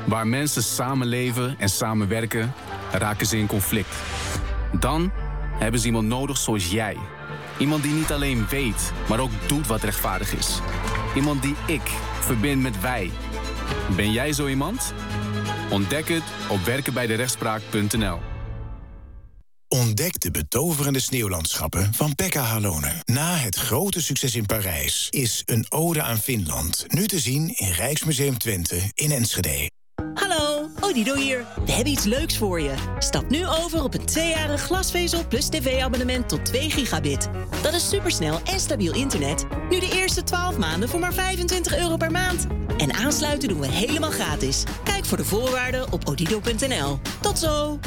Waar mensen samenleven en samenwerken, raken ze in conflict. Dan hebben ze iemand nodig zoals jij. Iemand die niet alleen weet, maar ook doet wat rechtvaardig is. Iemand die ik verbind met wij. Ben jij zo iemand? Ontdek het op werkenbijderechtspraak.nl. Ontdek de betoverende sneeuwlandschappen van Pekka Halonen. Na het grote succes in Parijs is Een ode aan Finland nu te zien in Rijksmuseum Twente in Enschede. Hallo, Odido hier. We hebben iets leuks voor je. Stap nu over op een 2-jarig glasvezel plus tv-abonnement tot 2 gigabit. Dat is supersnel en stabiel internet. Nu de eerste 12 maanden voor maar €25 per maand. En aansluiten doen we helemaal gratis. Kijk voor de voorwaarden op odido.nl. Tot zo!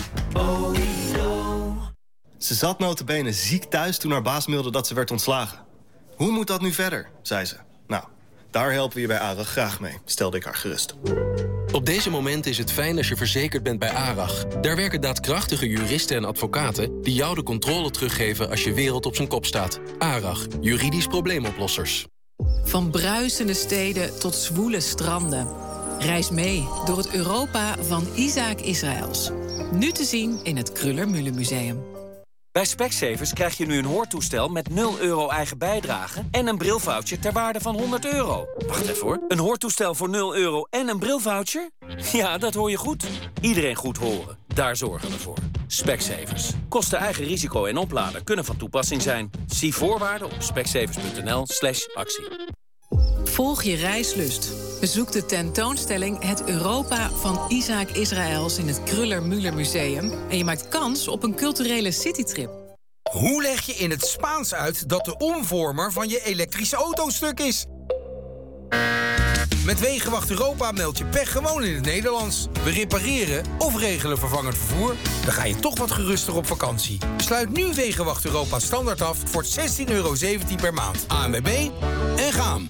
Ze zat nota bene ziek thuis toen haar baas mailde dat ze werd ontslagen. Hoe moet dat nu verder, zei ze. Nou, daar helpen we je bij ARAG graag mee, stelde ik haar gerust. Op deze momenten is het fijn als je verzekerd bent bij ARAG. Daar werken daadkrachtige juristen en advocaten die jou de controle teruggeven als je wereld op zijn kop staat. ARAG, juridisch probleemoplossers. Van bruisende steden tot zwoele stranden. Reis mee door het Europa van Isaac Israëls. Nu te zien in het Kruller-Müller Museum. Bij Specsavers krijg je nu een hoortoestel met €0 eigen bijdrage en een brilvoucher ter waarde van €100. Wacht even hoor. Een hoortoestel voor €0 en een brilvoucher? Ja, dat hoor je goed. Iedereen goed horen. Daar zorgen we voor. Specsavers. Kosten eigen risico en opladen kunnen van toepassing zijn. Zie voorwaarden op specsavers.nl/actie. Volg je reislust. Bezoek de tentoonstelling Het Europa van Isaac Israëls in het Kruller-Müller Museum. En je maakt kans op een culturele citytrip. Hoe leg je in het Spaans uit dat de omvormer van je elektrische auto stuk is? Met Wegenwacht Europa meld je pech gewoon in het Nederlands. We repareren of regelen vervangend vervoer. Dan ga je toch wat geruster op vakantie. Sluit nu Wegenwacht Europa standaard af voor €16,17 per maand. ANWB en gaan.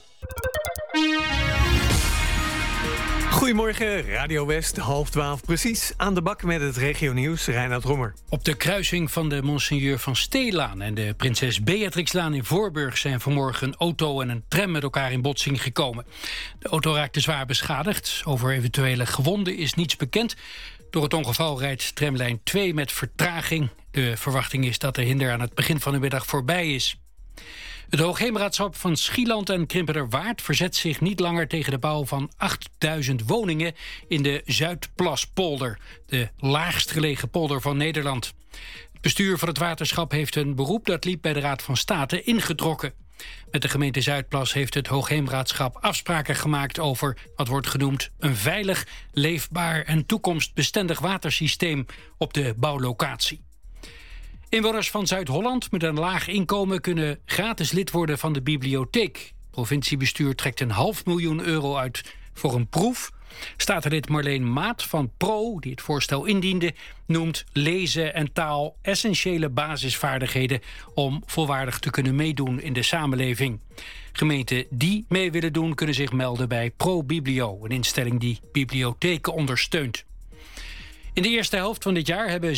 Goedemorgen, Radio West, 11:30 precies. Aan de bak met het regionieuws, Reinhard Rommer. Op de kruising van de Monseigneur van Steelaan en de Prinses Beatrixlaan in Voorburg zijn vanmorgen een auto en een tram met elkaar in botsing gekomen. De auto raakte zwaar beschadigd. Over eventuele gewonden is niets bekend. Door het ongeval rijdt tramlijn 2 met vertraging. De verwachting is dat de hinder aan het begin van de middag voorbij is. Het Hoogheemraadschap van Schieland en Krimpenerwaard verzet zich niet langer tegen de bouw van 8000 woningen in de Zuidplaspolder, de laagst gelegen polder van Nederland. Het bestuur van het waterschap heeft een beroep dat liep bij de Raad van State ingetrokken. Met de gemeente Zuidplas heeft het Hoogheemraadschap afspraken gemaakt over wat wordt genoemd een veilig, leefbaar en toekomstbestendig watersysteem op de bouwlocatie. Inwoners van Zuid-Holland met een laag inkomen kunnen gratis lid worden van de bibliotheek. Het provinciebestuur trekt €500.000 uit voor een proef. Statenlid Marleen Maat van PRO, die het voorstel indiende, noemt lezen en taal essentiële basisvaardigheden om volwaardig te kunnen meedoen in de samenleving. Gemeenten die mee willen doen kunnen zich melden bij ProBiblio, een instelling die bibliotheken ondersteunt. In de eerste helft van dit jaar hebben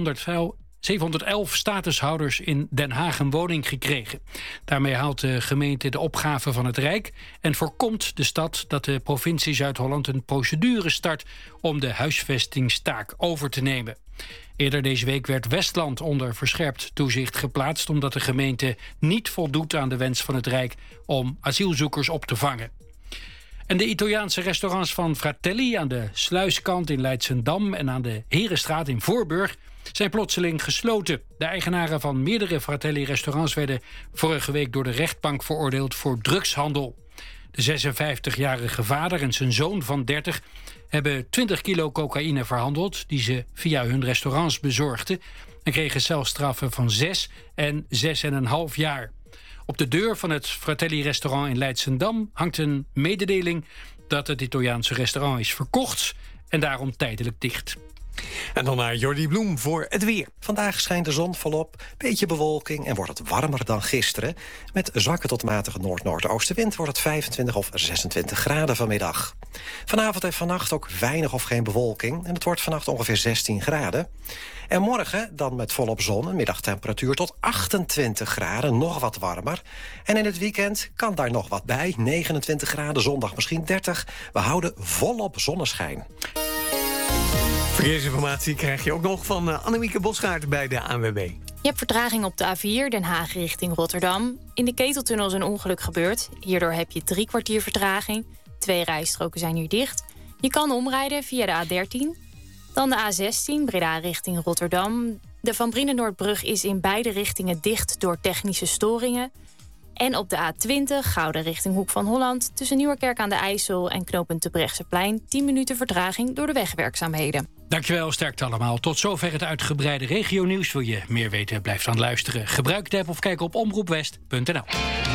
711 statushouders in Den Haag een woning gekregen. Daarmee haalt de gemeente de opgave van het Rijk en voorkomt de stad dat de provincie Zuid-Holland een procedure start om de huisvestingstaak over te nemen. Eerder deze week werd Westland onder verscherpt toezicht geplaatst omdat de gemeente niet voldoet aan de wens van het Rijk om asielzoekers op te vangen. En de Italiaanse restaurants van Fratelli aan de Sluiskant in Leidschendam en aan de Herenstraat in Voorburg zijn plotseling gesloten. De eigenaren van meerdere Fratelli-restaurants werden vorige week door de rechtbank veroordeeld voor drugshandel. De 56-jarige vader en zijn zoon van 30 hebben 20 kilo cocaïne verhandeld die ze via hun restaurants bezorgden en kregen celstraffen van 6 en 6,5 jaar. Op de deur van het Fratelli-restaurant in Leidschendam hangt een mededeling dat het Italiaanse restaurant is verkocht en daarom tijdelijk dicht. En dan naar Jordi Bloem voor het weer. Vandaag schijnt de zon volop, beetje bewolking en wordt het warmer dan gisteren. Met zwakke tot matige noord-noordoostenwind wordt het 25 of 26 graden vanmiddag. Vanavond en vannacht ook weinig of geen bewolking en het wordt vannacht ongeveer 16 graden. En morgen dan met volop zon, een middagtemperatuur tot 28 graden, nog wat warmer. En in het weekend kan daar nog wat bij, 29 graden, zondag misschien 30. We houden volop zonneschijn. Verkeersinformatie krijg je ook nog van Annemieke Bosgaard bij de ANWB. Je hebt vertraging op de A4 Den Haag richting Rotterdam. In de Keteltunnel is een ongeluk gebeurd. Hierdoor heb je 3 kwartier vertraging. 2 rijstroken zijn hier dicht. Je kan omrijden via de A13. Dan de A16 Breda richting Rotterdam. De Van Brienenoordbrug is in beide richtingen dicht door technische storingen. En op de A20 Gouda richting Hoek van Holland. Tussen Nieuwerkerk aan de IJssel en knooppunt Terbrechtseplein 10 minuten vertraging door de wegwerkzaamheden. Dankjewel, sterkte allemaal. Tot zover het uitgebreide regionieuws. Wil je meer weten, blijf dan luisteren. Gebruik de app of kijk op omroepwest.nl.